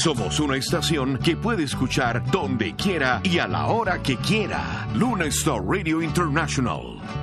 Somos una estación que puede escuchar donde quiera y a la hora que quiera. Luna Star Radio International.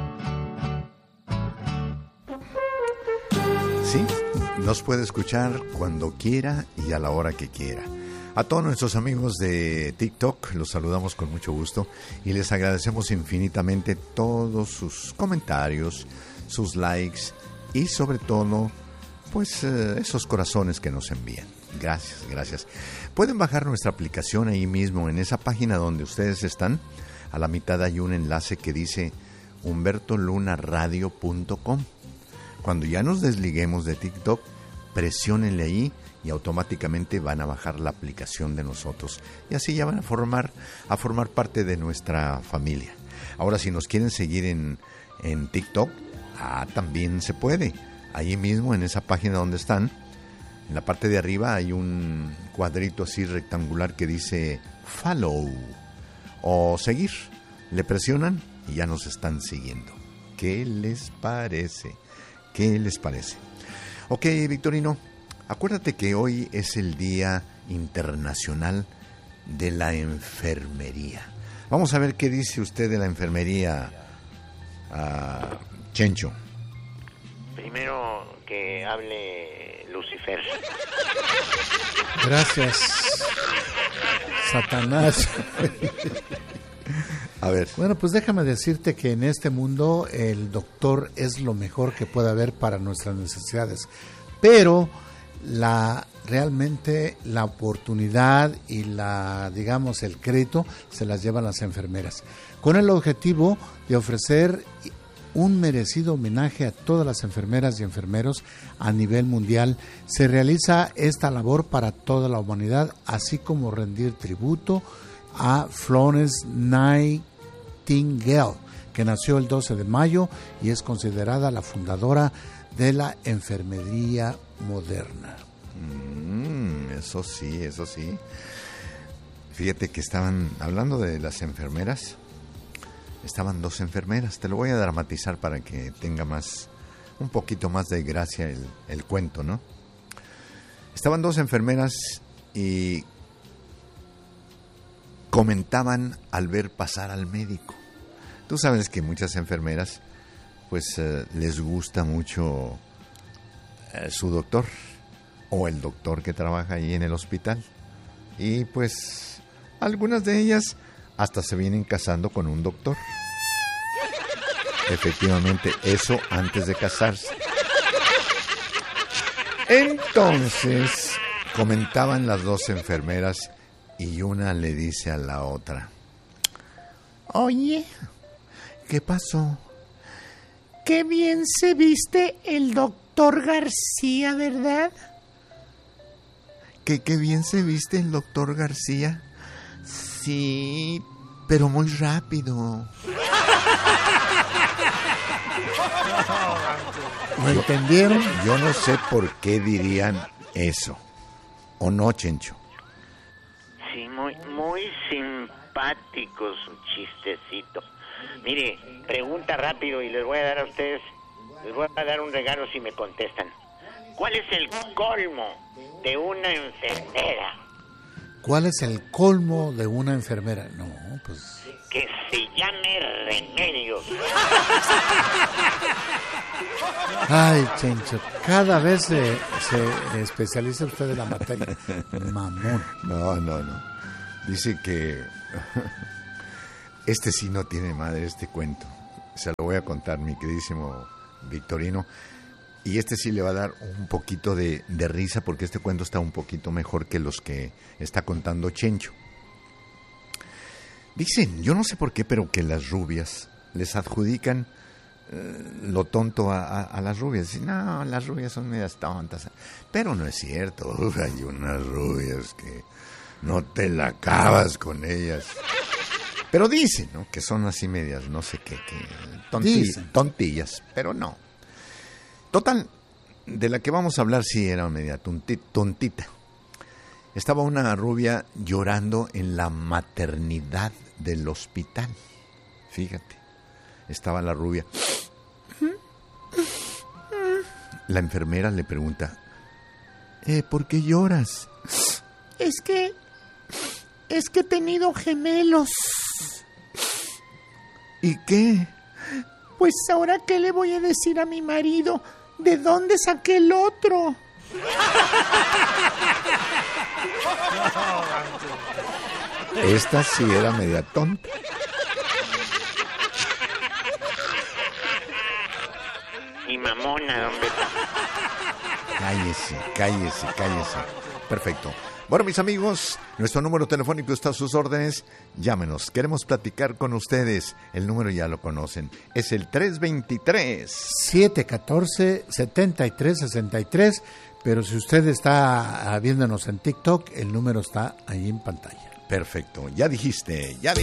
Sí, nos puede escuchar cuando quiera y a la hora que quiera. A todos nuestros amigos de TikTok los saludamos con mucho gusto y les agradecemos infinitamente todos sus comentarios, sus likes y sobre todo, pues esos corazones que nos envían. Gracias, gracias. Pueden bajar nuestra aplicación ahí mismo, en esa página donde ustedes están. A la mitad hay un enlace que dice humbertolunaradio.com. Cuando ya nos desliguemos de TikTok, presiónenle ahí y automáticamente van a bajar la aplicación de nosotros. Y así ya van a formar parte de nuestra familia. Ahora, si nos quieren seguir en TikTok, también se puede. Ahí mismo, en esa página donde están, en la parte de arriba hay un cuadrito así rectangular que dice follow o seguir. Le presionan y ya nos están siguiendo. ¿Qué les parece? ¿Qué les parece? Ok, Victorino, acuérdate que hoy es el Día Internacional de la Enfermería. Vamos a ver qué dice usted de la enfermería, Chencho. Primero que hable Lucifer. Gracias, Satanás. A ver. Bueno, pues déjame decirte que en este mundo el doctor es lo mejor que puede haber para nuestras necesidades, pero realmente la oportunidad y el crédito se las llevan las enfermeras, con el objetivo de ofrecer un merecido homenaje a todas las enfermeras y enfermeros a nivel mundial. Se realiza esta labor para toda la humanidad, así como rendir tributo a Florence Nightingale, que nació el 12 de mayo y es considerada la fundadora de la enfermería moderna. Eso sí. Fíjate que estaban hablando de las enfermeras. Estaban dos enfermeras. Te lo voy a dramatizar para que tenga un poquito más de gracia el cuento, ¿no? Estaban dos enfermeras y comentaban al ver pasar al médico. Tú sabes que muchas enfermeras pues les gusta mucho su doctor o el doctor que trabaja ahí en el hospital, y pues algunas de ellas hasta se vienen casando con un doctor. Efectivamente, eso antes de casarse. Entonces comentaban las dos enfermeras y una le dice a la otra: oye, ¿qué pasó? Qué bien se viste el doctor García, ¿verdad? ¿Qué bien se viste el doctor García? Sí, pero muy rápido. ¿Lo entendieron? Yo no sé por qué dirían eso. ¿O no, Chencho? Sí, muy simpático su chistecito. Mire, pregunta rápido y les voy a dar a ustedes, les voy a dar un regalo si me contestan. ¿Cuál es el colmo de una enfermera? ¿Cuál es el colmo de una enfermera? No, pues... Que se llame Remedios. Ay, Chencho, cada vez se especializa usted en la materia. Mamón. No. Dice que este sí no tiene madre, este cuento. Se lo voy a contar, mi queridísimo Victorino. Y este sí le va a dar un poquito de risa, porque este cuento está un poquito mejor que los que está contando Chencho. Dicen, yo no sé por qué, pero que las rubias les adjudican lo tonto a las rubias. Dicen, no, las rubias son medias tontas. Pero no es cierto. Hay unas rubias que no te la acabas con ellas. Pero dicen, ¿no?, que son así medias, no sé qué, tontillas, pero no. Total, de la que vamos a hablar sí era media tontita. Estaba una rubia llorando en la maternidad del hospital. Fíjate, estaba la rubia. La enfermera le pregunta, ¿por qué lloras? Es que he tenido gemelos. ¿Y qué? Pues ahora, ¿qué le voy a decir a mi marido? ¿De dónde saqué el otro? Esta sí era media tonta. Y mamona, don Beto. Cállese. Perfecto. Bueno, mis amigos, nuestro número telefónico está a sus órdenes. Llámenos, queremos platicar con ustedes. El número ya lo conocen. Es el 323-714-7363. Pero si usted está viéndonos en TikTok, el número está ahí en pantalla. Perfecto. Ya dijiste.